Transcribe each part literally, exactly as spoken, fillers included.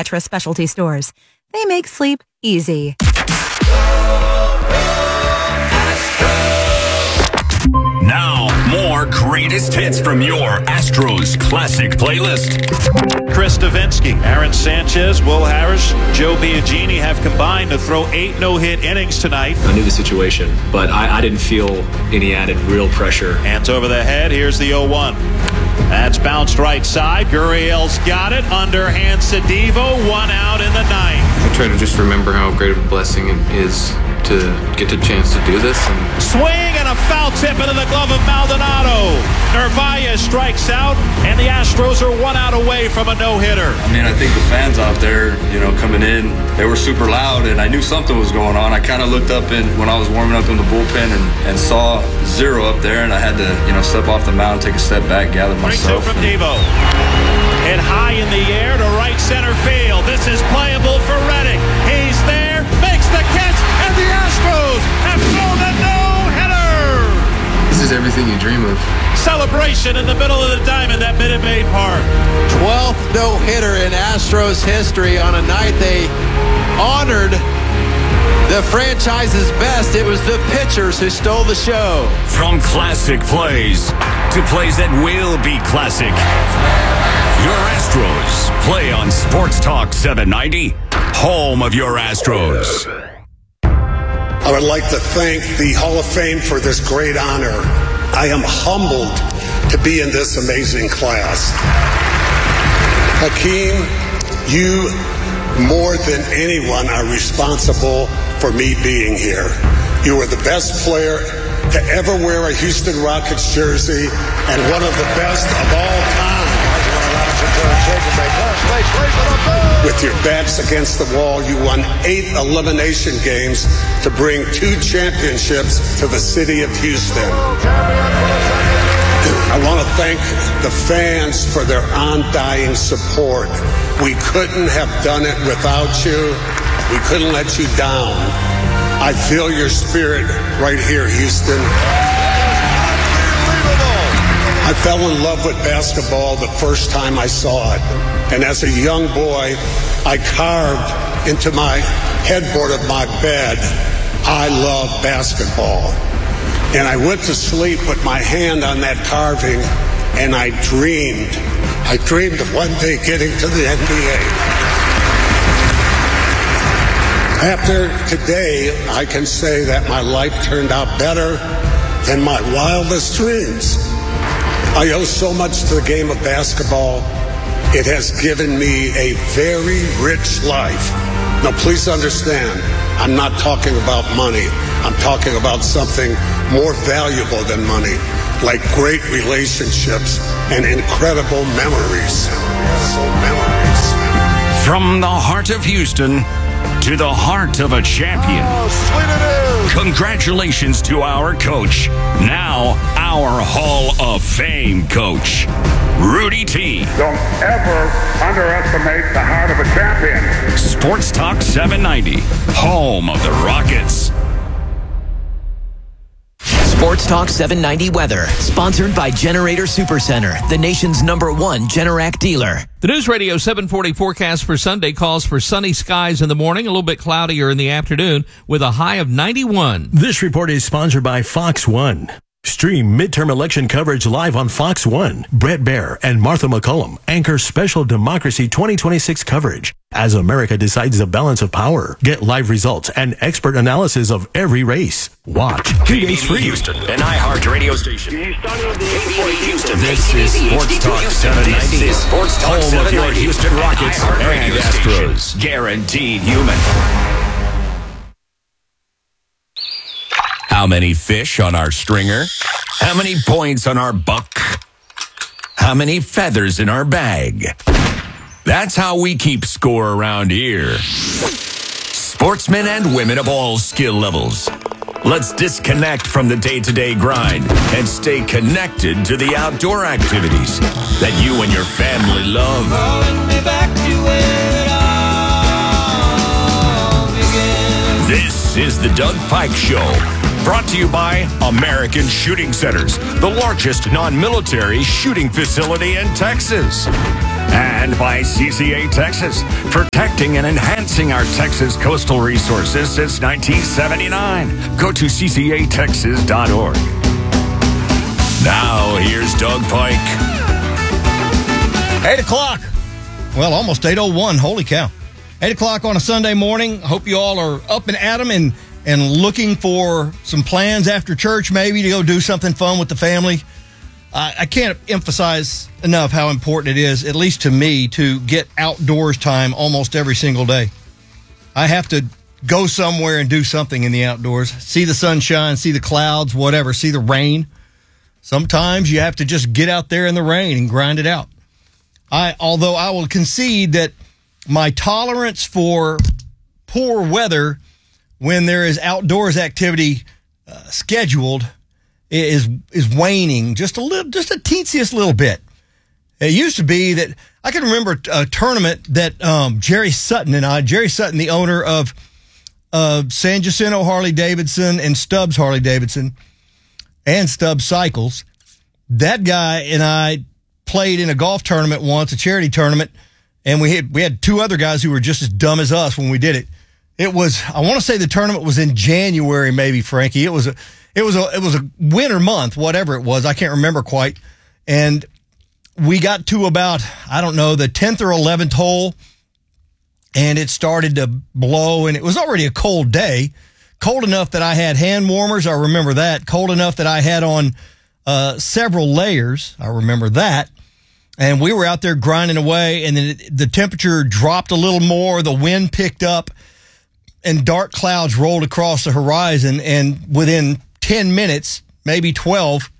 Mattress Specialty Stores. They make sleep easy. Now, more greatest hits from your Astros Classic playlist. Chris Davinsky, Aaron Sanchez, Will Harris, Joe Biagini have combined to throw eight no-hit innings tonight. I knew the situation, but I, I didn't feel any added real pressure. Hands over the head. Here's the oh one. That's bounced right side. Gurriel's got it. Underhand Sedivo. One out in the ninth. I try to just remember how great of a blessing it is to get the chance to do this. And swing and a foul tip into the glove of Maldonado. Narvaez strikes out, and the Astros are one out away from a no-hitter. I mean, I think the fans out there, you know, coming in, they were super loud, and I knew something was going on. I kind of looked up in, when I was warming up in the bullpen and, and saw zero up there, and I had to, you know, step off the mound, take a step back, gather myself. From Devo. And high in the air to right center field. This is playable for Reddick. He's there, makes the catch, and the Astros have thrown a no-hitter. This is everything you dream of. Celebration in the middle of the diamond at Minute Maid Park. twelfth no-hitter in Astros history on a night they honored the franchise's best. It was the pitchers who stole the show. From classic plays to plays that will be classic. Your Astros play on Sports Talk seven ninety, home of your Astros. I would like to thank the Hall of Fame for this great honor. I am humbled to be in this amazing class. Hakeem, you more than anyone are responsible for me being here. You were the best player to ever wear a Houston Rockets jersey and one of the best of all time. With your backs against the wall, you won eight elimination games to bring two championships to the city of Houston. I want to thank the fans for their undying support. We couldn't have done it without you. We couldn't let you down. I feel your spirit right here, Houston. I fell in love with basketball the first time I saw it. And as a young boy, I carved into my headboard of my bed, I love basketball. And I went to sleep with my hand on that carving, and I dreamed. I dreamed of one day getting to the N B A. After today, I can say that my life turned out better than my wildest dreams. I owe so much to the game of basketball. It has given me a very rich life. Now, please understand, I'm not talking about money. I'm talking about something more valuable than money, like great relationships and incredible memories. So memories. From the heart of Houston to the heart of a champion. Oh, congratulations to our coach, now our Hall of Fame coach, Rudy T. Don't ever underestimate the heart of a champion. Sports Talk seven ninety, home of the Rockets. Sports Talk seven ninety weather, sponsored by Generator Supercenter, the nation's number one Generac dealer. The News Radio seven forty forecast for Sunday calls for sunny skies in the morning, a little bit cloudier in the afternoon, with a high of ninety-one. This report is sponsored by Fox One. Stream midterm election coverage live on Fox One. Brett Baer and Martha McCullum anchor special Democracy twenty twenty-six coverage as America decides the balance of power. Get live results and expert analysis of every race. Watch P B S three Houston, an iHeart radio station. K B B Houston. This is Sports Talk seven ninety. This is Sports Talk home of your Houston Rockets and Astros. Guaranteed human. How many fish on our stringer? How many points on our buck? How many feathers in our bag? That's how we keep score around here. Sportsmen and women of all skill levels. Let's disconnect from the day-to-day grind and stay connected to the outdoor activities that you and your family love. This is the Doug Pike Show. Brought to you by American Shooting Centers, the largest non-military shooting facility in Texas. And by C C A Texas, protecting and enhancing our Texas coastal resources since nineteen seventy-nine. Go to c c a texas dot org. Now, here's Doug Pike. eight o'clock. Well, almost eight oh one. Holy cow. eight o'clock on a Sunday morning. Hope you all are up and at 'em and, and looking for some plans after church, maybe to go do something fun with the family. Uh, I can't emphasize enough how important it is, at least to me, to get outdoors time almost every single day. I have to go somewhere and do something in the outdoors. See the sunshine, see the clouds, whatever, see the rain. Sometimes you have to just get out there in the rain and grind it out. I, although I will concede that my tolerance for poor weather when there is outdoors activity uh, scheduled is is waning just a little, just a teensiest little bit. It used to be that I can remember a tournament that um, Jerry Sutton and I, Jerry Sutton, the owner of uh, San Jacinto Harley Davidson and Stubbs Harley Davidson and Stubbs Cycles, that guy and I played in a golf tournament once, a charity tournament, and we had we had two other guys who were just as dumb as us when we did it. It was, I want to say the tournament was in January, maybe, Frankie. It was a It was a it was a winter month, whatever it was. I can't remember quite. And we got to about, I don't know, the tenth or eleventh hole, and it started to blow, and it was already a cold day. Cold enough that I had hand warmers. I remember that. Cold enough that I had on uh, several layers. I remember that. And we were out there grinding away, and then it, the temperature dropped a little more. The wind picked up, and dark clouds rolled across the horizon, and within ten minutes, maybe twelve,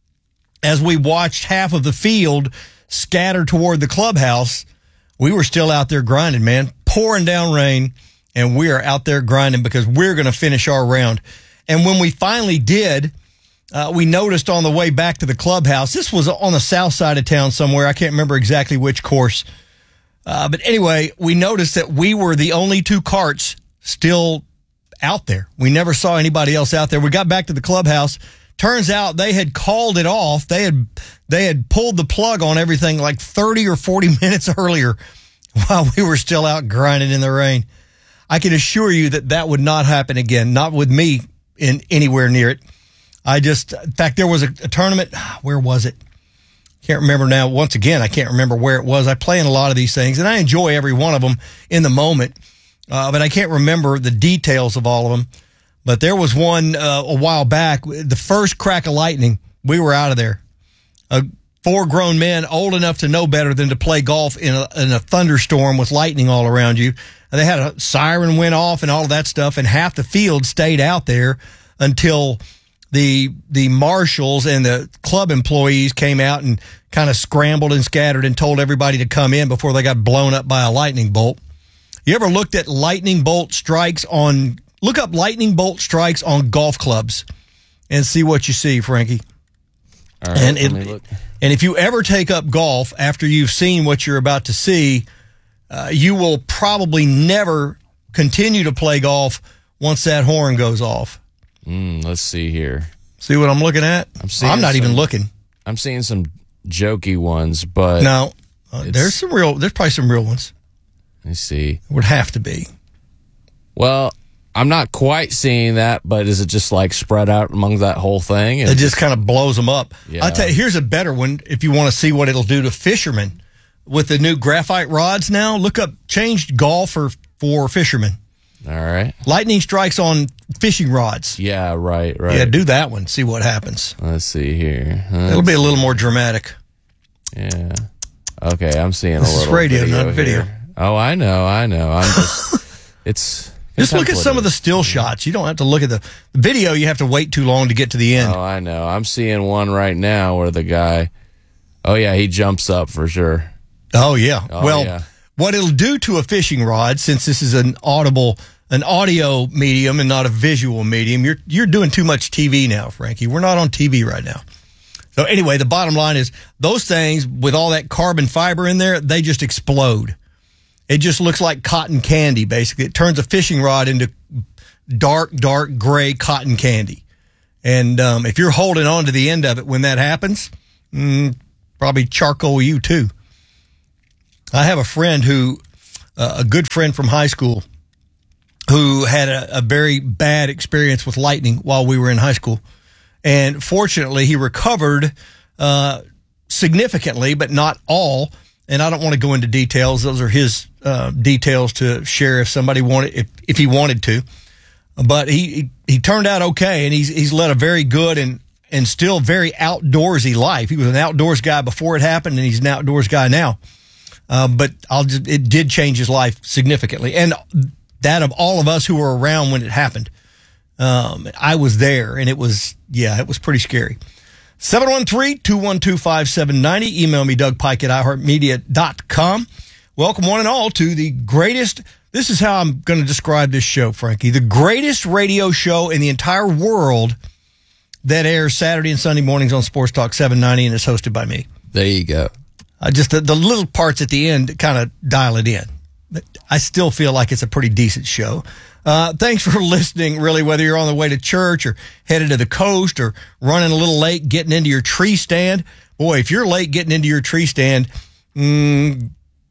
as we watched half of the field scatter toward the clubhouse, we were still out there grinding, man, pouring down rain, and we are out there grinding because we're going to finish our round. And when we finally did, uh, we noticed on the way back to the clubhouse, this was on the south side of town somewhere. I can't remember exactly which course. Uh, but anyway, we noticed that we were the only two carts still out there. We never saw anybody else out there. We got back to the clubhouse. Turns out they had called it off. They had they had pulled the plug on everything like thirty or forty minutes earlier while we were still out grinding in the rain. I can assure you that that would not happen again, not with me in anywhere near it. I just, in fact, there was a, a tournament. Where was it? Can't remember now. Once again, I can't remember where it was. I play in a lot of these things, and I enjoy every one of them in the moment. Uh, but I can't remember the details of all of them. But there was one uh, a while back, the first crack of lightning, we were out of there. Uh, four grown men old enough to know better than to play golf in a, in a thunderstorm with lightning all around you. And they had a siren went off and all of that stuff, and half the field stayed out there until the the marshals and the club employees came out and kind of scrambled and scattered and told everybody to come in before they got blown up by a lightning bolt. You ever looked at lightning bolt strikes on, look up lightning bolt strikes on golf clubs and see what you see, Frankie. All right, and it, let me look. And if you ever take up golf after you've seen what you're about to see, uh, you will probably never continue to play golf once that horn goes off. Mm, let's see here. See what I'm looking at? I'm, seeing I'm not some, even looking. I'm seeing some jokey ones, but no, uh, there's some real. There's probably some real ones. Let me see. It would have to be. Well, I'm not quite seeing that, but is it just like spread out among that whole thing? It just kind of blows them up. Yeah. I'll tell you, here's a better one if you want to see what it'll do to fishermen. With the new graphite rods now, look up changed golf for, for fishermen. All right. Lightning strikes on fishing rods. Yeah, right, right. Yeah, do that one. See what happens. Let's see here. Let's It'll be a little more dramatic. Yeah. Okay, I'm seeing this a little is radio, video not video. Here. Oh, I know, I know. I'm just, it's... Just look at some of the still shots. You don't have to look at the video. You have to wait too long to get to the end. Oh, I know. I'm seeing one right now where the guy, oh, yeah, he jumps up for sure. Oh, yeah. Oh, well, yeah. What it'll do to a fishing rod, since this is an audible, an audio medium and not a visual medium, you're you're doing too much T V now, Frankie. We're not on T V right now. So anyway, the bottom line is those things with all that carbon fiber in there, they just explode. It just looks like cotton candy, basically. It turns a fishing rod into dark, dark gray cotton candy. And um, if you're holding on to the end of it when that happens, mm, probably charcoal you too. I have a friend who, uh, a good friend from high school, who had a, a very bad experience with lightning while we were in high school. And fortunately, he recovered uh, significantly, but not all. And I don't want to go into details. Those are his uh, details to share if somebody wanted, if, if he wanted to. But he, he he turned out okay, and he's he's led a very good and and still very outdoorsy life. He was an outdoors guy before it happened, and he's an outdoors guy now. Uh, but I'll just, it did change his life significantly, and that of all of us who were around when it happened. Um, I was there, and it was, yeah, it was pretty scary. seven one three, two one two, five seven nine zero. Email me, Doug Pike at i heart media dot com. Welcome one and all to the greatest, this is how I'm going to describe this show, Frankie, the greatest radio show in the entire world that airs Saturday and Sunday mornings on Sports Talk seven ninety and is hosted by me. There you go. Uh, just the, the little parts at the end kind of dial it in. But I still feel like it's a pretty decent show. Uh, thanks for listening, really, whether you're on the way to church or headed to the coast or running a little late, getting into your tree stand. Boy, if you're late getting into your tree stand, mm,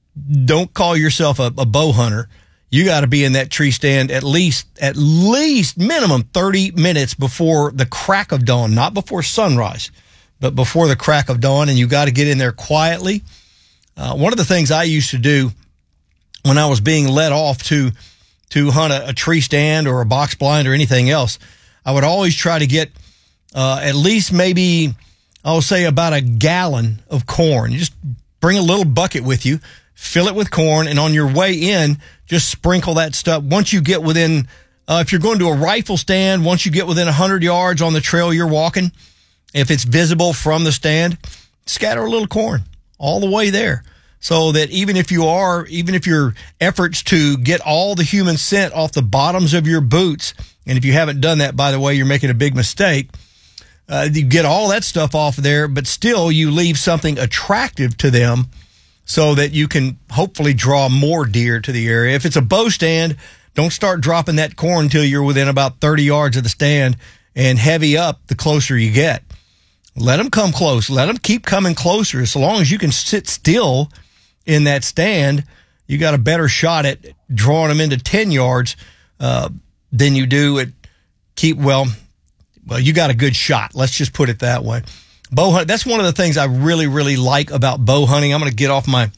don't call yourself a, a bow hunter. You got to be in that tree stand at least, at least minimum thirty minutes before the crack of dawn, not before sunrise, but before the crack of dawn, and you got to get in there quietly. Uh, one of the things I used to do when I was being let off to to hunt a, a tree stand or a box blind or anything else, I would always try to get uh, at least maybe, I'll say about a gallon of corn. You just bring a little bucket with you, fill it with corn, and on your way in, just sprinkle that stuff. Once you get within, uh, if you're going to a rifle stand, once you get within one hundred yards on the trail you're walking, if it's visible from the stand, scatter a little corn all the way there. So that even if you are, even if your efforts to get all the human scent off the bottoms of your boots, and if you haven't done that, by the way, you're making a big mistake, uh, you get all that stuff off of there, but still you leave something attractive to them so that you can hopefully draw more deer to the area. If it's a bow stand, don't start dropping that corn until you're within about thirty yards of the stand, and heavy up the closer you get. Let them come close. Let them keep coming closer. As long as you can sit still in that stand, you got a better shot at drawing them into ten yards uh, than you do at keep, well, well, you got a good shot. Let's just put it that way. Bow hunt, that's one of the things I really, really like about bow hunting. I'm going to get off my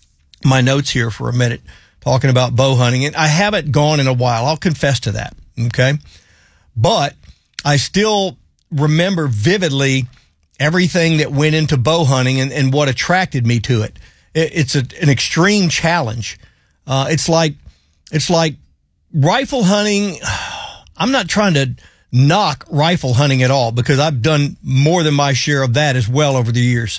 my notes here for a minute talking about bow hunting. And I haven't gone in a while. I'll confess to that, okay? But I still remember vividly everything that went into bow hunting and, and what attracted me to it. It's a, an extreme challenge. Uh, it's like, it's like rifle hunting. I'm not trying to knock rifle hunting at all because I've done more than my share of that as well over the years.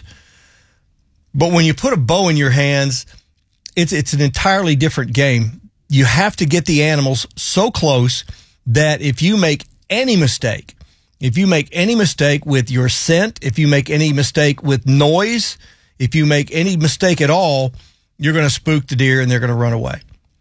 But when you put a bow in your hands, it's, it's an entirely different game. You have to get the animals so close that if you make any mistake, if you make any mistake with your scent, if you make any mistake with noise, if you make any mistake at all, you're going to spook the deer and they're going to run away.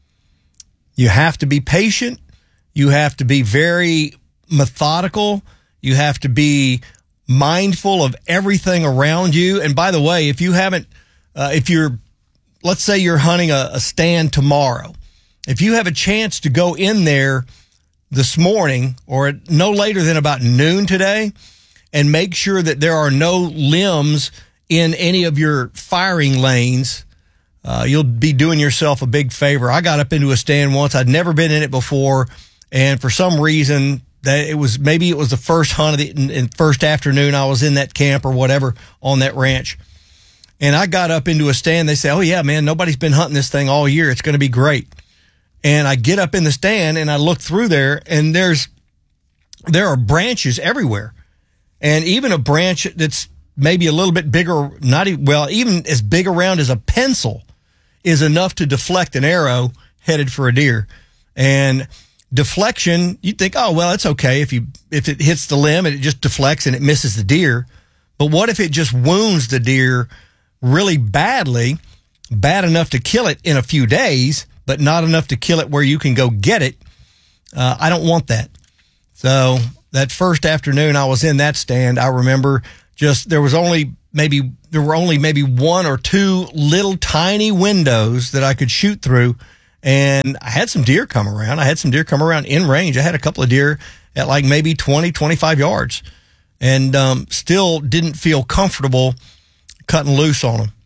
You have to be patient. You have to be very methodical. You have to be mindful of everything around you. And by the way, if you haven't, uh, if you're, let's say you're hunting a, a stand tomorrow, if you have a chance to go in there this morning or no later than about noon today and make sure that there are no limbs in any of your firing lanes, uh, you'll be doing yourself a big favor. I got up into a stand once. I'd never been in it before. And for some reason that it was, maybe it was the first hunt of the in, in first afternoon I was in that camp or whatever on that ranch. And I got up into a stand. They say, oh yeah, man, nobody's been hunting this thing all year. It's going to be great. And I get up in the stand and I look through there and there's, there are branches everywhere. And even a branch that's maybe a little bit bigger, not even, well, even as big around as a pencil is enough to deflect an arrow headed for a deer. And deflection, you think, oh, well, it's okay if you, if it hits the limb and it just deflects and it misses the deer. But what if it just wounds the deer really badly, bad enough to kill it in a few days, but not enough to kill it where you can go get it? Uh, I don't want that. So that first afternoon I was in that stand, I remember just, there was only maybe there were only maybe one or two little tiny windows that I could shoot through. And I had some deer come around. I had some deer come around in range. I had a couple of deer at like maybe twenty, twenty-five yards, and um, still didn't feel comfortable cutting loose on them.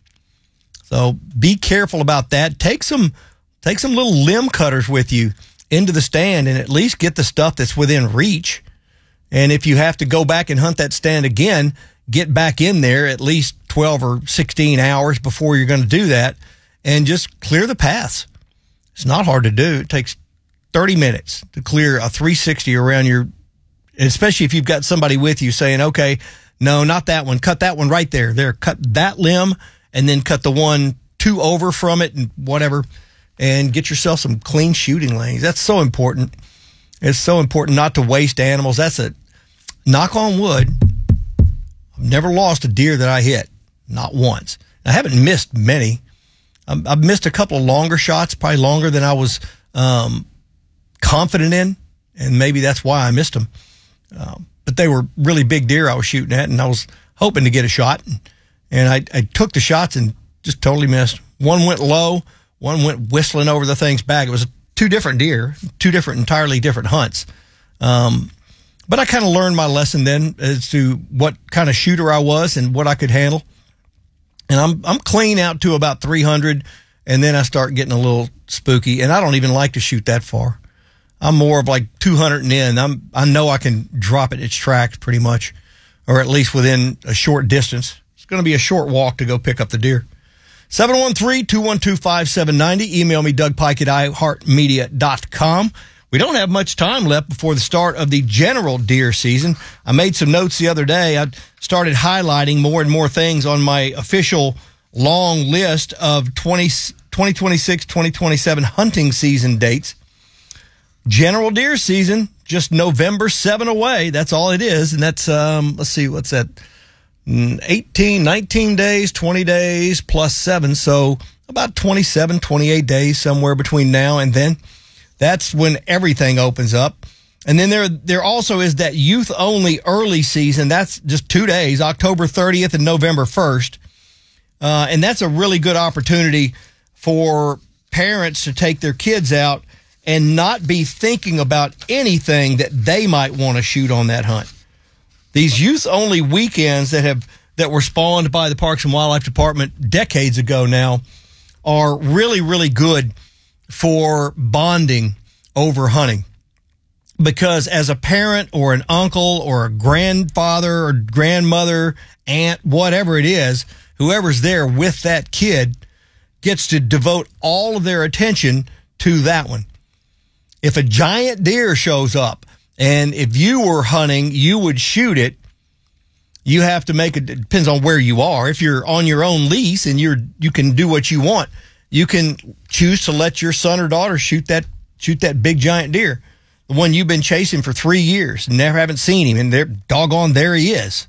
So be careful about that. Take some, take some little limb cutters with you into the stand and at least get the stuff that's within reach. And if you have to go back and hunt that stand again, get back in there at least twelve or sixteen hours before you're going to do that, and just clear the paths. It's not hard to do. It takes thirty minutes to clear a three sixty around your, especially if you've got somebody with you saying, okay, no, not that one. Cut that one right there. There, cut that limb and then cut the one two over from it and whatever, and get yourself some clean shooting lanes. That's so important. It's so important not to waste animals. That's a knock on wood. I've never lost a deer that I hit. Not once. I haven't missed many. I've missed a couple of longer shots, probably longer than I was um, confident in, and maybe that's why I missed them. Um, but they were really big deer I was shooting at, and I was hoping to get a shot. And, and I, I took the shots and just totally missed. One went low, one went whistling over the thing's back. It was two different deer, two different, entirely different hunts. Um, but I kind of learned my lesson then as to what kind of shooter I was and what I could handle. And I'm I'm clean out to about three hundred, and then I start getting a little spooky, and I don't even like to shoot that far. I'm more of like two hundred and in. I'm I know I can drop it its tracks pretty much, or at least within a short distance. It's going to be a short walk to go pick up the deer. seven one three, two one two, five seven nine zero. Email me, Doug Pike at i heart media dot com. We don't have much time left before the start of the general deer season. I made some notes the other day. I started highlighting more and more things on my official long list of twenty twenty-six, twenty twenty-seven hunting season dates. General deer season, just November seventh away. That's all it is. And that's, um, let's see, what's that? eighteen, nineteen days, twenty days plus seven. So about twenty-seven, twenty-eight days, somewhere between now and then. That's when everything opens up. And then there there also is that youth-only early season. That's just two days, October thirtieth and November first. Uh, and that's a really good opportunity for parents to take their kids out and not be thinking about anything that they might want to shoot on that hunt. These youth-only weekends that have that were spawned by the Parks and Wildlife Department decades ago now are really, really good for bonding over hunting. Because as a parent or an uncle or a grandfather or grandmother, aunt, whatever it is, whoever's there with that kid gets to devote all of their attention to that one. If a giant deer shows up and if you were hunting, you would shoot it, you have to make it, it depends on where you are. If you're on your own lease and you're, you can do what you want, you can choose to let your son or daughter shoot that, shoot that big giant deer. The one you've been chasing for three years and never haven't seen him, and they're doggone, there he is.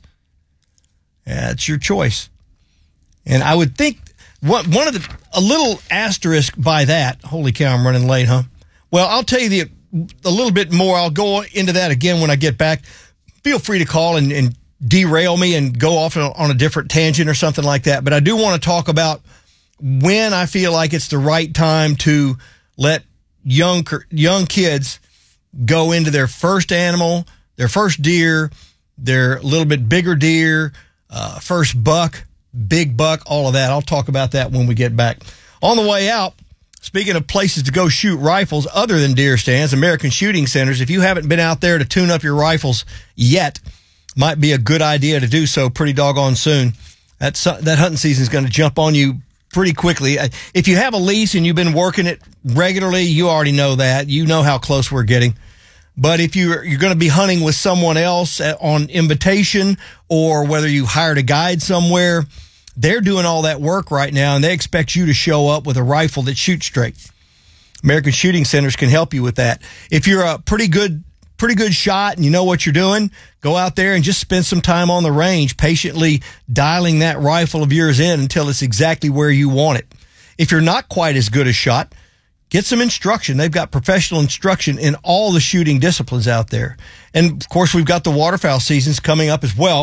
That's your choice. And I would think one, one of the, a little asterisk by that, holy cow, I'm running late, huh? Well, I'll tell you the, a little bit more. I'll go into that again when I get back. Feel free to call and, and derail me and go off on, on a different tangent or something like that. But I do want to talk about when I feel like it's the right time to let young young kids go into their first animal, their first deer, their little bit bigger deer, uh, first buck, big buck, all of that. I'll talk about that when we get back. On the way out, speaking of places to go shoot rifles other than deer stands, American Shooting Centers, if you haven't been out there to tune up your rifles yet, might be a good idea to do so pretty doggone soon. That, that hunting season is going to jump on you pretty quickly. If you have a lease and you've been working it regularly, you already know that. You know how close we're getting. But if you're, you're going to be hunting with someone else on invitation, or whether you hired a guide somewhere, they're doing all that work right now, and they expect you to show up with a rifle that shoots straight. American Shooting Centers can help you with that. If you're a pretty good pretty good shot and you know what you're doing, go out there and just spend some time on the range, patiently dialing that rifle of yours in until it's exactly where you want it. If you're not quite as good a shot, get some instruction. They've got professional instruction in all the shooting disciplines out there. And, of course, we've got the waterfowl seasons coming up as well.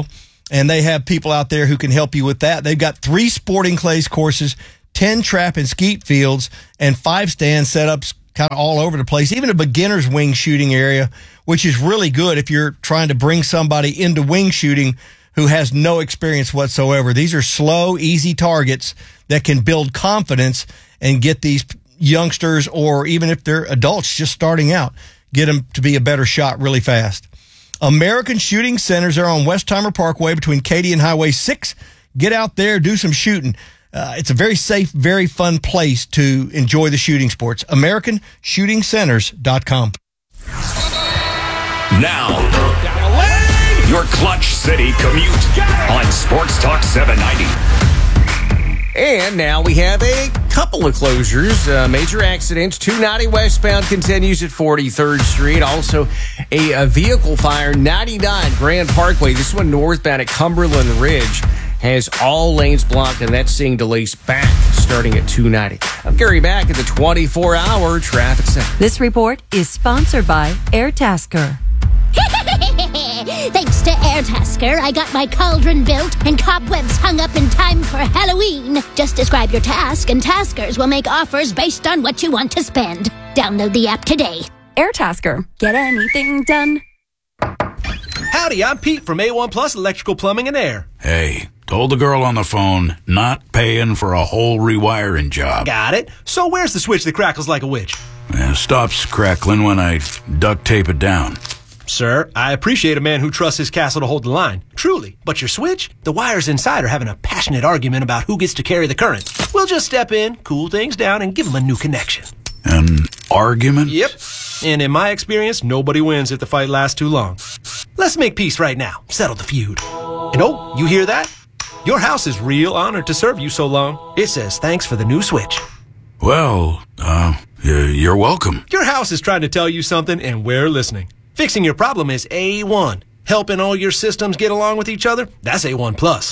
and they have people out there who can help you with that. They've got three sporting clays courses, ten trap and skeet fields, and five stand setups kind of all over the place, even a beginner's wing shooting area, which is really good if you're trying to bring somebody into wing shooting who has no experience whatsoever. These are slow, easy targets that can build confidence and get these youngsters, or even if they're adults just starting out, get them to be a better shot really fast. American Shooting Centers are on Westheimer Parkway between Katy and Highway six. Get out there, do some shooting. Uh, it's a very safe, very fun place to enjoy the shooting sports. American Shooting Centers dot com. Now, your Clutch City commute on Sports Talk seven ninety. And now we have a couple of closures. Uh, major accidents. two ninety westbound continues at forty-third Street. Also, a, a vehicle fire, ninety-nine Grand Parkway. This one northbound at Cumberland Ridge has all lanes blocked, and that's seeing delays back starting at two ninety. I'm Gary Back at the twenty-four hour traffic center. This report is sponsored by Airtasker. Thanks to Airtasker, I got my cauldron built and cobwebs hung up in time for Halloween. Just describe your task, and Taskers will make offers based on what you want to spend. Download the app today. Airtasker. Get anything done? Howdy, I'm Pete from A one Plus Electrical Plumbing and Air. Hey, told the girl on the phone, not paying for a whole rewiring job. Got it. So where's the switch that crackles like a witch? It stops crackling when I duct tape it down. Sir, I appreciate a man who trusts his castle to hold the line. Truly. But your switch? The wires inside are having a passionate argument about who gets to carry the current. We'll just step in, cool things down, and give them a new connection. An argument? Yep. And in my experience, nobody wins if the fight lasts too long. Let's make peace right now. Settle the feud. And oh, you hear that? Your house is real honored to serve you so long. It says thanks for the new switch. Well, uh, you're welcome. Your house is trying to tell you something, and we're listening. Fixing your problem is A one. Helping all your systems get along with each other? That's A one Plus.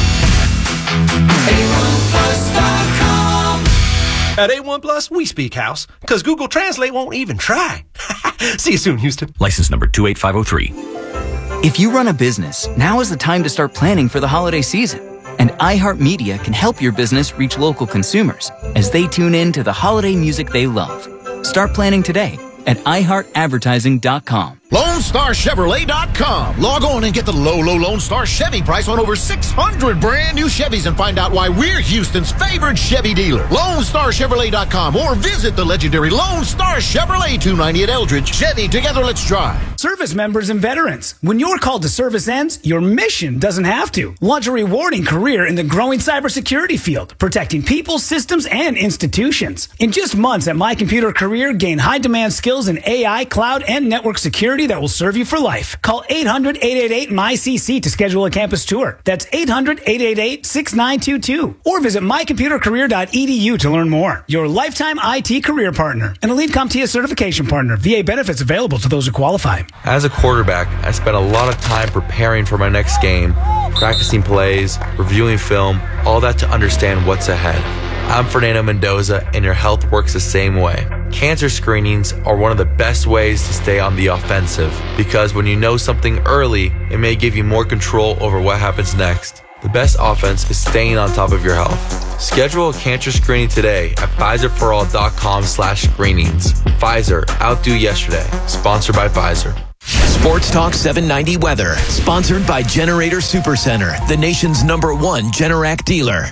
A one plus dot com. At A one Plus, we speak house, because Google Translate won't even try. See you soon, Houston. License number two eight five oh three. If you run a business, now is the time to start planning for the holiday season. And iHeartMedia can help your business reach local consumers as they tune in to the holiday music they love. Start planning today at i heart advertising dot com. Lone Star Chevrolet dot com. Log on and get the low, low Lone Star Chevy price on over six hundred brand new Chevys and find out why we're Houston's favorite Chevy dealer. Lone Star Chevrolet dot com or visit the legendary Lone Star Chevrolet two ninety at Eldridge. Chevy, together let's drive. Service members and veterans, when your call to service ends, your mission doesn't have to. Launch a rewarding career in the growing cybersecurity field, protecting people, systems, and institutions. In just months at My Computer Career, gain high-demand skills in A I, cloud, and network security that will serve you for life. Call eight hundred, eight eight eight, M Y C C to schedule a campus tour. That's eight hundred, eight eight eight, six nine two two. Or visit my computer career dot e d u to learn more. Your lifetime I T career partner. An Elite CompTIA certification partner. V A benefits available to those who qualify. As a quarterback, I spent a lot of time preparing for my next game, practicing plays, reviewing film, all that to understand what's ahead. I'm Fernando Mendoza, and your health works the same way. Cancer screenings are one of the best ways to stay on the offensive, because when you know something early, it may give you more control over what happens next. The best offense is staying on top of your health. Schedule a cancer screening today at Pfizer for all dot com slash screenings. Pfizer, outdo yesterday. Sponsored by Pfizer. Sports Talk seven ninety weather, sponsored by Generator Supercenter, the nation's number one Generac dealer.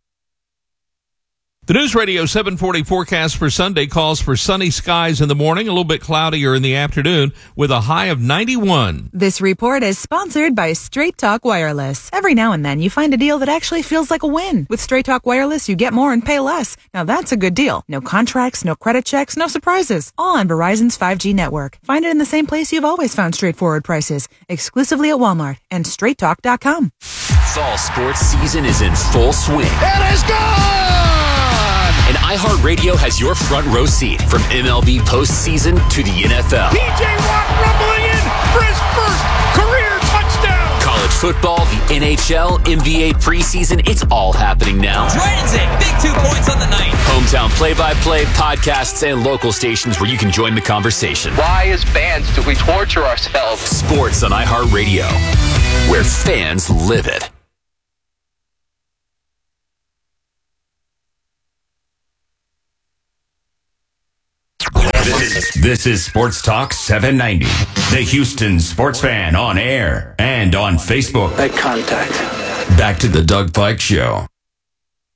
The News Radio seven forty forecast for Sunday calls for sunny skies in the morning, a little bit cloudier in the afternoon, with a high of ninety-one. This report is sponsored by Straight Talk Wireless. Every now and then you find a deal that actually feels like a win. With Straight Talk Wireless, you get more and pay less. Now that's a good deal. No contracts, no credit checks, no surprises. All on Verizon's five G network. Find it in the same place you've always found straightforward prices. Exclusively at Walmart and straight talk dot com. Fall sports season is in full swing. It is gone! And iHeartRadio has your front row seat from M L B postseason to the N F L. P J Watt rumbling in for his first career touchdown. College football, the N H L, N B A preseason, it's all happening now. Dragons in, big two points on the night. Hometown play-by-play, podcasts, and local stations where you can join the conversation. Why, as fans, do we torture ourselves? Sports on iHeartRadio, where fans live it. This, this is Sports Talk seven ninety, the Houston Sports Fan on air and on Facebook. Eye contact. Back to the Doug Pike Show.